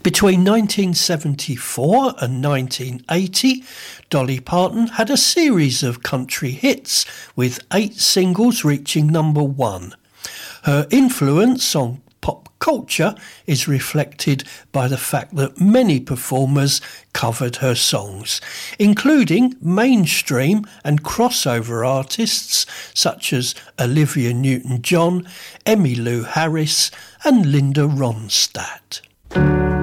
Between 1974 and 1980, Dolly Parton had a series of country hits, with 8 singles reaching number 1. Her influence on pop culture is reflected by the fact that many performers covered her songs, including mainstream and crossover artists such as Olivia Newton-John, Emmylou Harris and Linda Ronstadt.